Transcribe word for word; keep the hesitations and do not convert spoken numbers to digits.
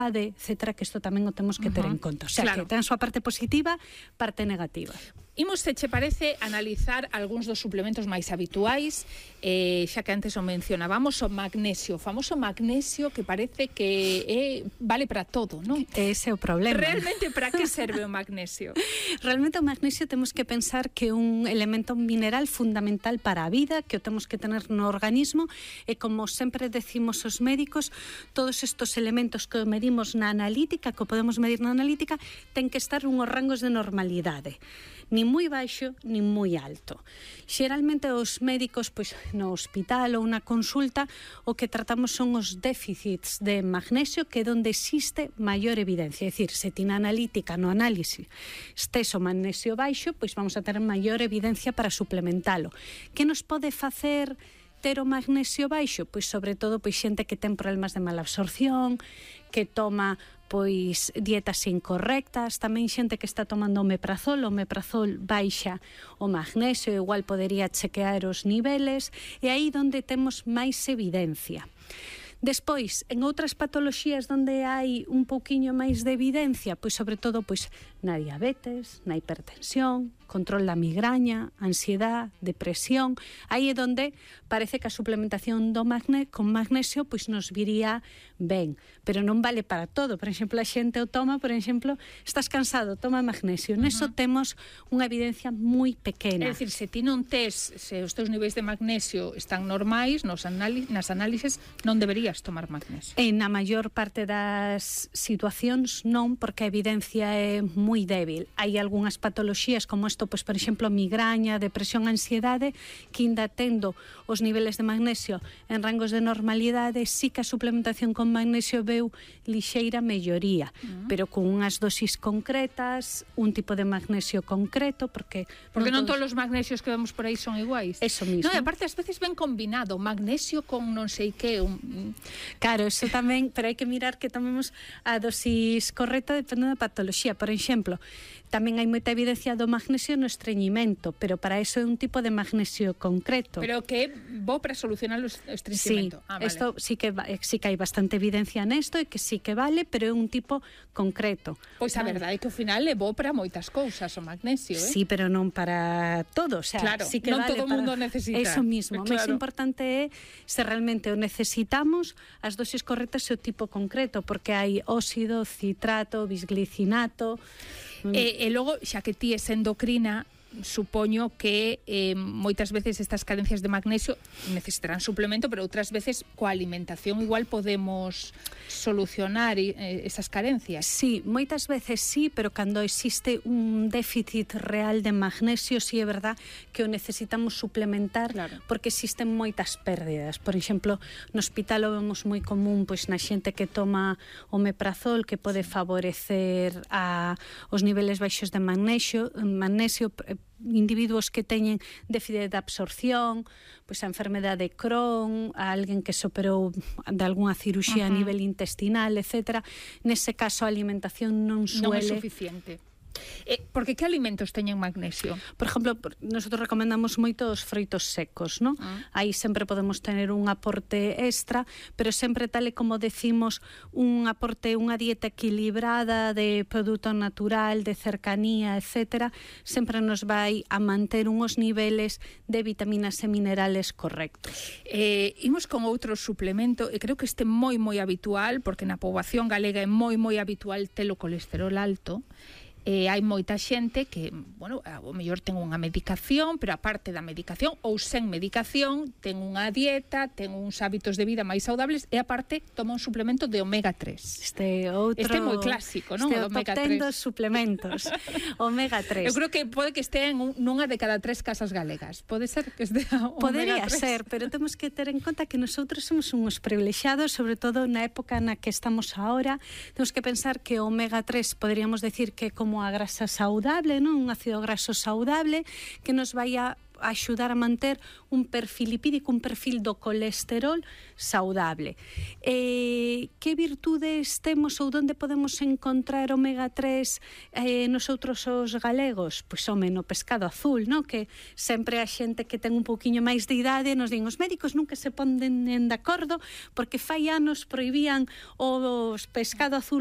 etcétera, que isto tamén o temos que ter uh-huh. en conta. O sea, claro. que ten a súa parte positiva, parte negativa. Imos, se che parece, analizar algúns dos suplementos máis habituais, eh, xa que antes o mencionábamos, o magnesio, o famoso magnesio que parece que é, vale para todo, non? Ese é o problema. Realmente, para que serve o magnesio? Realmente o magnesio temos que pensar que é un elemento mineral fundamental para a vida, que o temos que tener no organismo, e como sempre decimos os médicos, todos estos elementos que medimos na analítica, que podemos medir na analítica, ten que estar unhos rangos de normalidade, ni moi baixo, ni moi alto. Xeralmente os médicos, pois, no hospital ou na consulta, o que tratamos son os déficits de magnesio, que é onde existe maior evidencia. É dicir, se ti na analítica, no análise, estés o magnesio baixo, pois vamos a ter maior evidencia para suplementalo. Que nos pode facer ter o magnesio baixo? Pois sobre todo pois xente que ten problemas de mala absorción, que toma pois dietas incorrectas, tamén xente que está tomando omeprazol, o omeprazol baixa o magnesio, igual podería chequear os niveles, e aí onde temos máis evidencia. Despois, en outras patoloxías onde hai un pouquiño máis de evidencia, pois sobre todo pois na diabetes, na hipertensión, control da migraña, ansiedade, depresión, aí é onde parece que a suplementación do magne, con magnesio pois nos viría ben, pero non vale para todo. Por exemplo, a xente o toma, por exemplo, estás cansado, toma magnesio. Neso uh-huh. temos unha evidencia moi pequena. É dicir, se ti non tes, se os teus niveis de magnesio están normais, nos anali- nas análises non deberías tomar magnesio. E na maior parte das situacións non, porque a evidencia é moi débil. Hai algunhas patoloxías como isto, pois, por exemplo, migraña, depresión, ansiedade, que ainda tendo os niveles de magnesio en rangos de normalidade, sí que a suplementación con magnesio veu lixeira melloría, uh-huh. pero con unhas dosis concretas, un tipo de magnesio concreto, porque porque non, non todos os magnesios que vemos por aí son iguais. Eso mismo. No, e aparte, ás veces ven combinado magnesio con non sei que, un... Claro, eso tamén, pero hai que mirar que tomemos a dosis correcta depende da patoloxía. Por exemplo, tamén hai moita evidencia do magnesio no estreñimento, pero para eso é un tipo de magnesio concreto. Pero que é bo para solucionar o estreñimento. Sí, ah, vale. Esto sí que, sí que hai bastante evidencia nesto e que sí que vale, pero é un tipo concreto. Pois a vale. verdade é que ao final é bo para moitas cousas o magnesio, eh? Sí, pero non para todo, o sea, claro, sí que non vale todo o mundo para... necesita. Eso mismo, o claro. máis importante é se realmente o necesitamos, as dosis correctas e o tipo concreto, porque hai óxido, citrato, bisglicinato. E, e logo, xa que ti es endocrina, supoño que eh, moitas veces estas carencias de magnesio necesitarán suplemento, pero outras veces coa alimentación igual podemos solucionar eh, esas carencias. Sí, moitas veces sí, pero cando existe un déficit real de magnesio, sí é verdad que o necesitamos suplementar, claro. porque existen moitas pérdidas. Por exemplo, no hospital o vemos moi común pois na xente que toma omeprazol, que pode favorecer a os niveles baixos de magnesio, magnesio individuos que teñen déficit de absorción, pois a enfermedade de Crohn, a alguén que se operou de algunha ciruxía uh-huh. a nivel intestinal, etcétera. Nese caso a alimentación non suele... Non é suficiente. Eh, porque que alimentos teñen magnesio? Por exemplo, nosotros recomendamos moito os froitos secos, ¿no? Uh. Aí sempre podemos tener un aporte extra, pero sempre tal e como decimos, un aporte, unha dieta equilibrada de produto natural, de cercanía, etcétera, sempre nos vai a manter unhos niveles de vitaminas e minerales correctos. Eh, imos con outro suplemento, e creo que este moi moi habitual, porque na poboación galega é moi moi habitual ter o colesterol alto. Eh, hai moita xente que, bueno, ao mellor ten unha medicación, pero aparte da medicación ou sen medicación, ten unha dieta, ten uns hábitos de vida máis saudables e aparte toma un suplemento de omega tres. Este outro... Este é moi clásico, non? Este o omega top ten tres. dos suplementos. omega tres. Eu creo que pode que estea en un, nunha de cada tres casas galegas. Pode ser que estea omega Podería tres. ser, pero temos que ter en conta que nosotros somos uns privilexiados, sobre todo na época na que estamos ahora. Temos que pensar que o omega tres poderíamos decir que como a grasa saudable, non? Un ácido graso saudable que nos vai a axudar a manter un perfil lipídico, un perfil do colesterol saudable. Eh, que virtudes temos ou onde podemos encontrar omega tres eh, nosotros os galegos? Pois, home, no pescado azul, no? Que sempre a xente que ten un pouquiño máis de idade nos din, os médicos nunca se ponden en de acordo porque fai anos prohibían os pescado azul